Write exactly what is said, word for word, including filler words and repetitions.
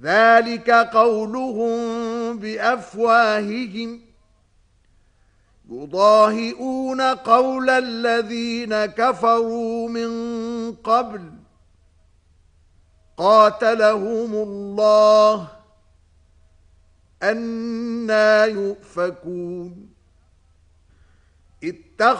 ذلك قولهم بأفواههم يضاهئون قول الذين كفروا من قبل قاتلهم الله أنى يؤفكون.